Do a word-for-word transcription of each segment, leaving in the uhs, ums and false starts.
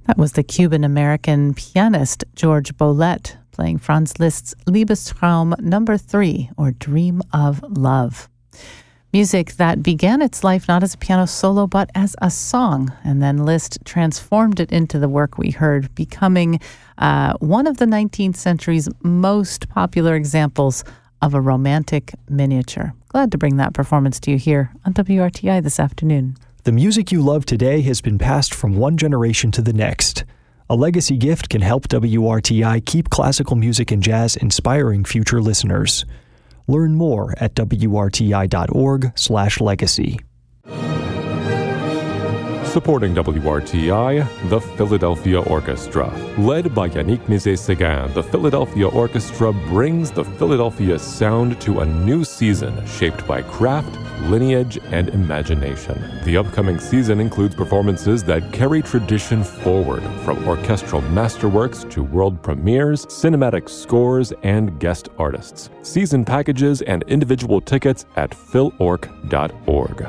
That was the Cuban-American pianist George Bolet playing Franz Liszt's Liebestraum number three, or Dream of Love. Music that began its life not as a piano solo but as a song, and then Liszt transformed it into the work we heard, becoming uh, one of the nineteenth century's most popular examples of a romantic miniature. Glad to bring that performance to you here on W R T I this afternoon. The music you love today has been passed from one generation to the next. A legacy gift can help W R T I keep classical music and jazz inspiring future listeners. Learn more at W R T I dot org slash legacy. Supporting W R T I, the Philadelphia Orchestra. Led by Yannick Nézet-Séguin, the Philadelphia Orchestra brings the Philadelphia sound to a new season shaped by craft, lineage, and imagination. The upcoming season includes performances that carry tradition forward, from orchestral masterworks to world premieres, cinematic scores, and guest artists. Season packages and individual tickets at phil orc dot org.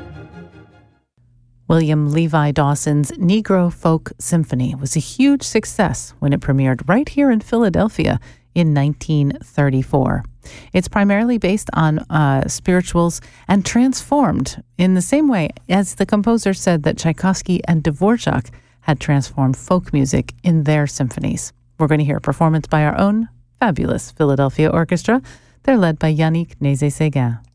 William Levi Dawson's Negro Folk Symphony was a huge success when it premiered right here in Philadelphia in nineteen thirty-four. It's primarily based on uh, spirituals and transformed in the same way as the composer said that Tchaikovsky and Dvorak had transformed folk music in their symphonies. We're going to hear a performance by our own fabulous Philadelphia Orchestra. They're led by Yannick Nézet-Séguin.